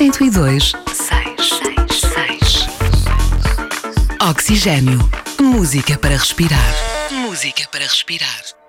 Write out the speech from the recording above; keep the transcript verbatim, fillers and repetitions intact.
cento e dois, seis seis seis. Oxigênio. Música para respirar. Música para respirar.